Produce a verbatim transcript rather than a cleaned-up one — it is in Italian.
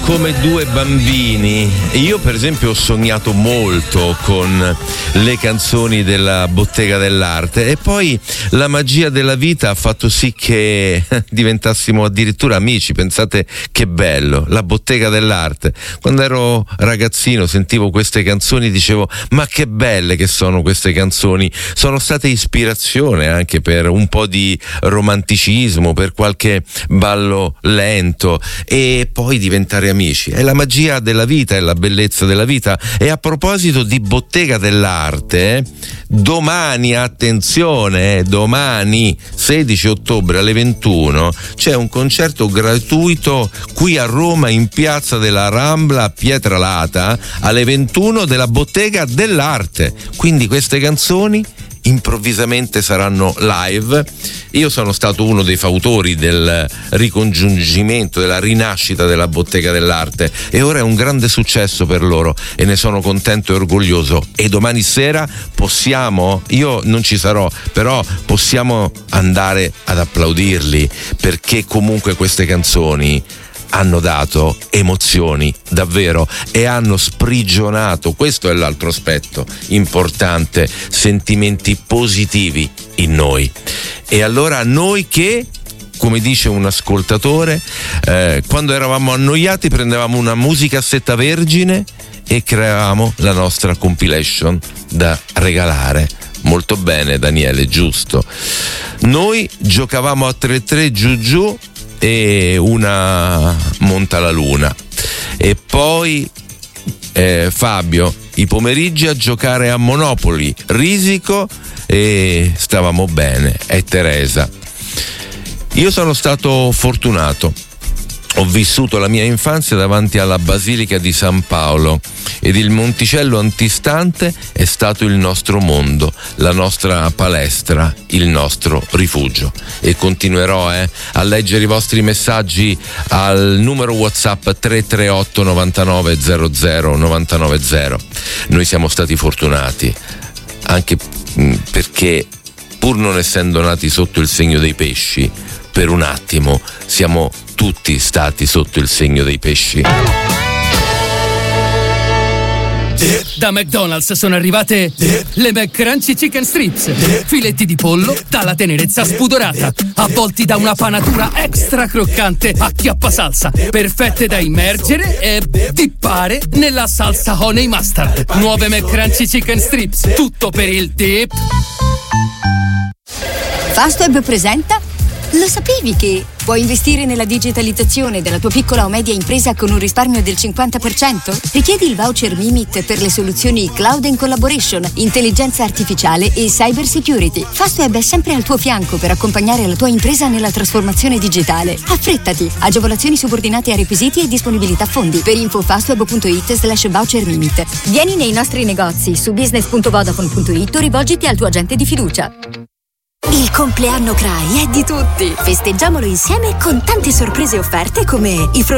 come due bambini. Io per esempio ho sognato molto con le canzoni della Bottega dell'Arte e poi la magia della vita ha fatto sì che diventassimo addirittura amici. Pensate che bello, la Bottega dell'Arte. Quando ero ragazzino sentivo queste canzoni, dicevo ma che belle che sono queste canzoni, sono state ispirazione anche per un po' di romanticismo, per qualche ballo lento e poi diventare amici. È la magia della vita, è la bellezza della vita. E a proposito di Bottega dell'Arte, eh, domani, attenzione, eh, domani sedici ottobre alle ventuno c'è un concerto gratuito qui a Roma in Piazza della Rambla a Pietralata alle ventuno della Bottega dell'Arte. Quindi queste canzoni improvvisamente saranno live. Io sono stato uno dei fautori del ricongiungimento, della rinascita della Bottega dell'Arte e ora è un grande successo per loro e ne sono contento e orgoglioso. E domani sera possiamo, io non ci sarò, però possiamo andare ad applaudirli, perché comunque queste canzoni hanno dato emozioni davvero e hanno sprigionato, questo è l'altro aspetto importante, sentimenti positivi in noi. E allora noi che, come dice un ascoltatore, eh, quando eravamo annoiati prendevamo una musicassetta vergine e creavamo la nostra compilation da regalare. Molto bene Daniele, giusto. Noi giocavamo a tre tre giù giù e una monta la luna, e poi eh, Fabio i pomeriggi a giocare a Monopoli, Risico e stavamo bene, e Teresa. Io sono stato fortunato, ho vissuto la mia infanzia davanti alla Basilica di San Paolo ed il Monticello antistante è stato il nostro mondo, la nostra palestra, il nostro rifugio. E continuerò eh, a leggere i vostri messaggi al numero WhatsApp tre tre otto novantanove zero zero novantanove zero. Noi siamo stati fortunati anche mh, perché, pur non essendo nati sotto il segno dei pesci, per un attimo siamo tutti stati sotto il segno dei pesci. Da McDonald's sono arrivate le McCrunchy Chicken Strips, filetti di pollo dalla tenerezza spudorata, avvolti da una panatura extra croccante a chiappa salsa, perfette da immergere e dippare nella salsa honey mustard. Nuove McCrunchy Chicken Strips, tutto per il dip. Fastweb presenta. Lo sapevi che puoi investire nella digitalizzazione della tua piccola o media impresa con un risparmio del cinquanta per cento? Richiedi il voucher Mimit per le soluzioni Cloud and Collaboration, intelligenza artificiale e cyber security. Fastweb è sempre al tuo fianco per accompagnare la tua impresa nella trasformazione digitale. Affrettati! Agevolazioni subordinate a requisiti e disponibilità fondi. Per info fastweb.it slash voucher Mimit. Vieni nei nostri negozi su business punto vodafone punto it o rivolgiti al tuo agente di fiducia. Il compleanno C R A I è di tutti. Festeggiamolo insieme con tante sorprese offerte come i